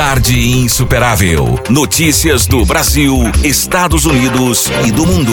Tarde Insuperável. Notícias do Brasil, Estados Unidos e do mundo.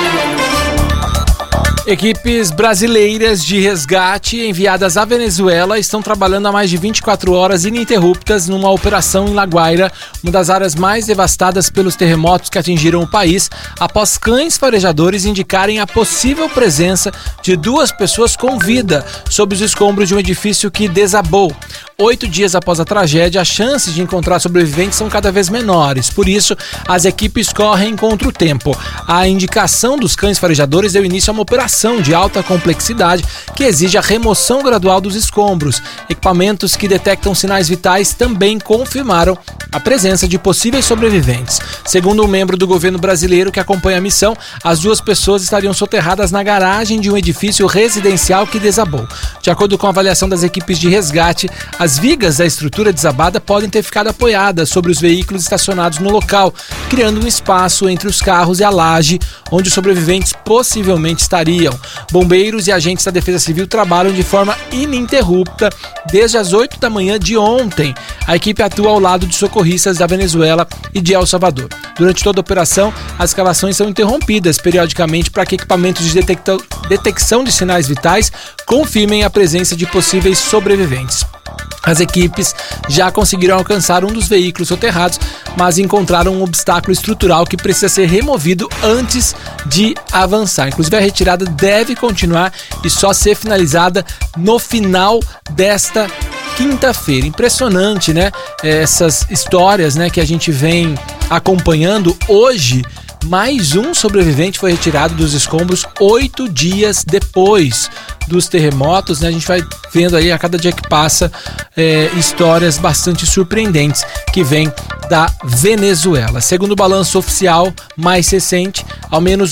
Equipes brasileiras de resgate enviadas à Venezuela estão trabalhando há mais de 24 horas ininterruptas numa operação em La Guaira, uma das áreas mais devastadas pelos terremotos que atingiram o país, após cães farejadores indicarem a possível presença de 2 pessoas com vida sob os escombros de um edifício que desabou. 8 dias após a tragédia, as chances de encontrar sobreviventes são cada vez menores. Por isso, as equipes correm contra o tempo. A indicação dos cães farejadores deu início a uma operação de alta complexidade que exige a remoção gradual dos escombros. Equipamentos que detectam sinais vitais também confirmaram a presença de possíveis sobreviventes. Segundo um membro do governo brasileiro que acompanha a missão, as 2 pessoas estariam soterradas na garagem de um edifício residencial que desabou. De acordo com a avaliação das equipes de resgate, as vigas da estrutura desabada podem ter ficado apoiadas sobre os veículos estacionados no local, criando um espaço entre os carros e a laje, onde os sobreviventes possivelmente estariam. Bombeiros e agentes da Defesa Civil trabalham de forma ininterrupta desde as 8 da manhã de ontem. A equipe atua ao lado de socorristas da Venezuela e de El Salvador. Durante toda a operação, as escavações são interrompidas periodicamente para que equipamentos de detecção de sinais vitais confirmem a presença de possíveis sobreviventes. As equipes já conseguiram alcançar um dos veículos soterrados, mas encontraram um obstáculo estrutural que precisa ser removido antes de avançar. Inclusive, a retirada deve continuar e só ser finalizada no final desta quinta-feira. Impressionante, né? Essas histórias, né, que a gente vem acompanhando. Hoje, mais um sobrevivente foi retirado dos escombros 8 dias depois dos terremotos, né? A gente vai vendo aí a cada dia que passa histórias bastante surpreendentes que vêm da Venezuela. Segundo o balanço oficial mais recente, ao menos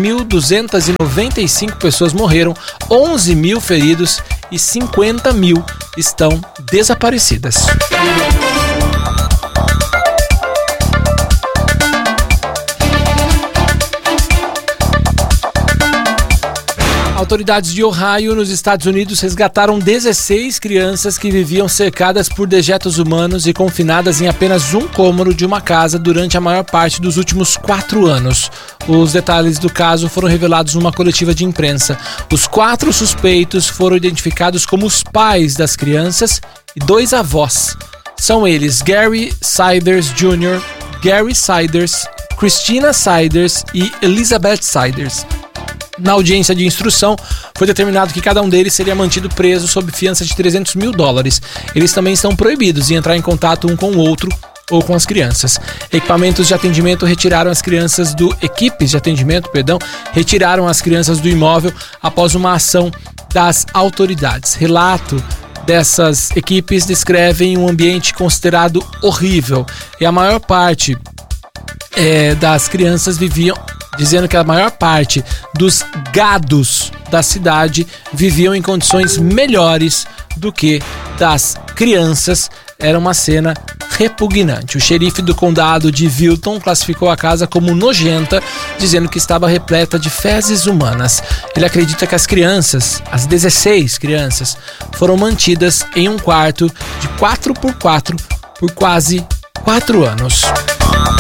2.295 pessoas morreram, 11 mil feridos e 50 mil estão desaparecidas. Autoridades de Ohio, nos Estados Unidos, resgataram 16 crianças que viviam cercadas por dejetos humanos e confinadas em apenas um cômodo de uma casa durante a maior parte dos últimos 4 anos. Os detalhes do caso foram revelados numa coletiva de imprensa. Os 4 suspeitos foram identificados como os pais das crianças e 2 avós. São eles Gary Siders Jr., Gary Siders, Christina Siders e Elizabeth Siders. Na audiência de instrução, foi determinado que cada um deles seria mantido preso sob fiança de $300 mil. Eles também estão proibidos de entrar em contato um com o outro ou com as crianças. Equipes de atendimento retiraram as crianças do imóvel após uma ação das autoridades. Relato dessas equipes descrevem um ambiente considerado horrível e a maior parte das crianças dizendo que a maior parte dos gados da cidade viviam em condições melhores do que das crianças. Era uma cena repugnante. O xerife do condado de Wilton classificou a casa como nojenta, dizendo que estava repleta de fezes humanas. Ele acredita que as 16 crianças, foram mantidas em um quarto de 4x4 por quase 4 anos.